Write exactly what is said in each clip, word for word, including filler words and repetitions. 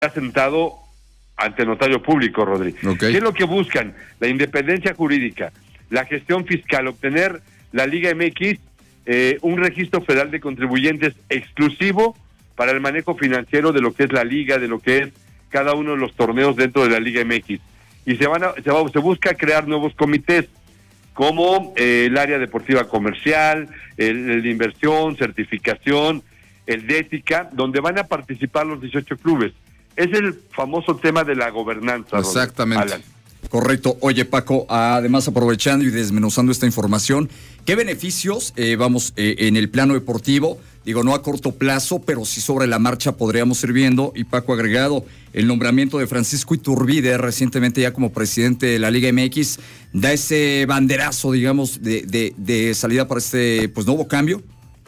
sentado ante notario público, Rodri. Okay. ¿Qué es lo que buscan? La independencia jurídica, la gestión fiscal, obtener la Liga M X, eh, un registro federal de contribuyentes exclusivo para el manejo financiero de lo que es la Liga, de lo que es cada uno de los torneos dentro de la Liga M X. Y se van a, se, va, se busca crear nuevos comités, como eh, el área deportiva comercial, el, el de inversión, certificación, el de ética, donde van a participar los dieciocho clubes. Es el famoso tema de la gobernanza. Exactamente. Alan. Correcto. Oye, Paco, además aprovechando y desmenuzando esta información, ¿qué beneficios, eh, vamos, eh, en el plano deportivo, digo, no a corto plazo, pero sí sobre la marcha podríamos ir viendo? Y Paco, agregado, el nombramiento de Francisco Iturbide recientemente ya como presidente de la Liga M X, da ese banderazo, digamos, de, de, de salida para este pues nuevo cambio.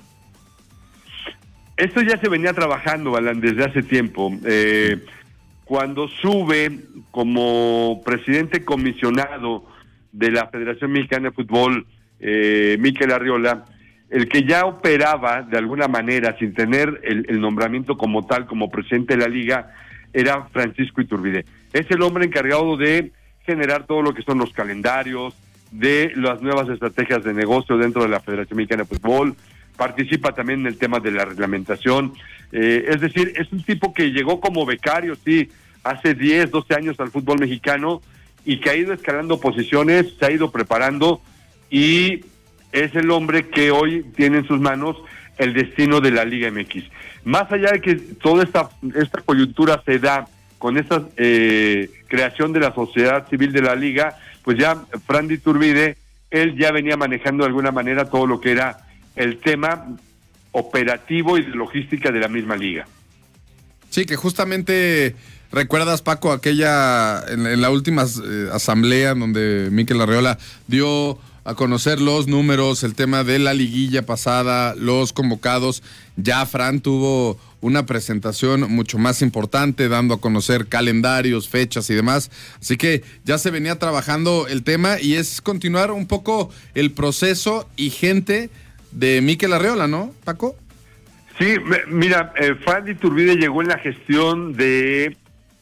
Esto ya se venía trabajando, Alan, desde hace tiempo. Eh, cuando sube como presidente comisionado de la Federación Mexicana de Fútbol, eh, Mikel Arriola, el que ya operaba de alguna manera sin tener el, el nombramiento como tal, como presidente de la liga, era Francisco Iturbide. Es el hombre encargado de generar todo lo que son los calendarios, de las nuevas estrategias de negocio dentro de la Federación Mexicana de Fútbol. Participa también en el tema de la reglamentación, eh, es decir, es un tipo que llegó como becario, sí, hace diez, doce años al fútbol mexicano, y que ha ido escalando posiciones, se ha ido preparando, y es el hombre que hoy tiene en sus manos el destino de la Liga M X. Más allá de que toda esta, esta coyuntura se da con esta eh, creación de la sociedad civil de la Liga, pues ya Fran Iturbide, él ya venía manejando de alguna manera todo lo que era el tema operativo y de logística de la misma liga. Sí, que justamente recuerdas, Paco, aquella en, en la última eh, asamblea en donde Mikel Arriola dio a conocer los números, el tema de la liguilla pasada, los convocados. Ya Fran tuvo una presentación mucho más importante, dando a conocer calendarios, fechas y demás. Así que ya se venía trabajando el tema y es continuar un poco el proceso y gente de Mikel Arriola, ¿no, Paco? Sí, me, mira, eh, Fran Iturbide llegó en la gestión de...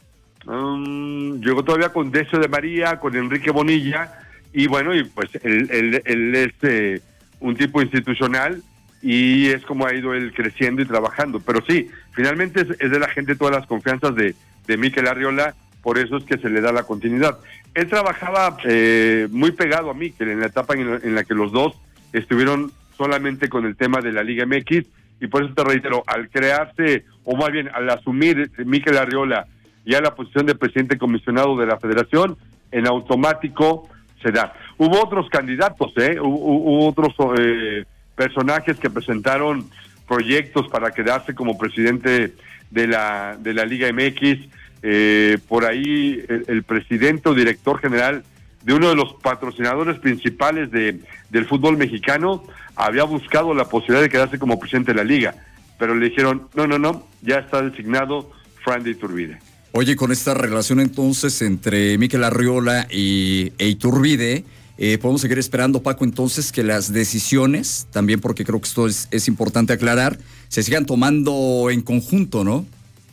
Um, llegó todavía con Decio de María, con Enrique Bonilla, y bueno, y pues él, él, él es eh, un tipo institucional, y es como ha ido él creciendo y trabajando. Pero sí, finalmente es, es de la gente todas las confianzas de, de Mikel Arriola, por eso es que se le da la continuidad. Él trabajaba eh, muy pegado a Mikel en la etapa en la, en la que los dos estuvieron solamente con el tema de la Liga M X, y por eso te reitero, al crearse, o más bien al asumir Mikel Arriola ya la posición de presidente comisionado de la federación, en automático se da. Hubo otros candidatos, ¿eh? Hubo, hubo otros eh, personajes que presentaron proyectos para quedarse como presidente de la, de la Liga M X, eh, por ahí el, el presidente o director general de uno de los patrocinadores principales de, del fútbol mexicano, había buscado la posibilidad de quedarse como presidente de la liga, pero le dijeron, no, no, no, ya está designado Fran Iturbide. Oye, con esta relación entonces entre Mikel Arriola y e Iturbide, eh, podemos seguir esperando, Paco, entonces que las decisiones, también porque creo que esto es, es importante aclarar, se sigan tomando en conjunto, ¿no?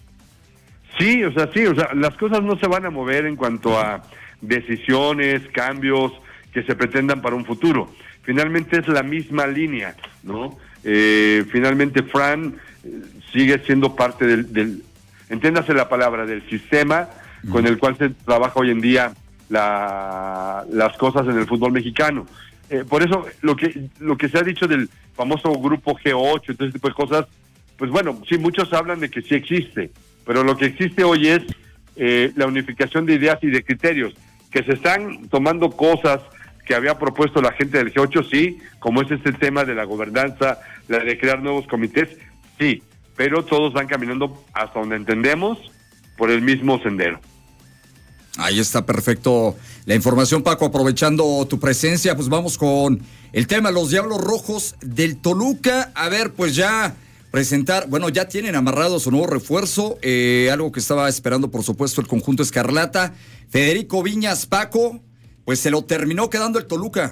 Sí, o sea, sí, o sea, las cosas no se van a mover en cuanto a decisiones, cambios que se pretendan para un futuro. Finalmente es la misma línea, ¿no? Eh, finalmente Fran eh, sigue siendo parte del, del, entiéndase la palabra, del sistema uh-huh. con el cual se trabaja hoy en día la, las cosas en el fútbol mexicano. Eh, por eso lo que lo que se ha dicho del famoso grupo G ocho y todo ese tipo de cosas, pues bueno, sí, muchos hablan de que sí existe, pero lo que existe hoy es eh, la unificación de ideas y de criterios, que se están tomando cosas que había propuesto la gente del G ocho, sí, como es este tema de la gobernanza, la de crear nuevos comités, sí, pero todos van caminando hasta donde entendemos por el mismo sendero. Ahí está, perfecto la información, Paco. Aprovechando tu presencia, pues vamos con el tema, los Diablos Rojos del Toluca. A ver, pues ya presentar, bueno, ya tienen amarrado su nuevo refuerzo, eh, algo que estaba esperando, por supuesto, el conjunto Escarlata. Federico Viñas, Paco, pues se lo terminó quedando el Toluca.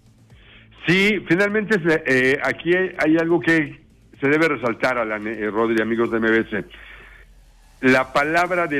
Sí, finalmente eh, aquí hay, hay algo que se debe resaltar, Alan, eh, Rodri, amigos de M B S. la palabra de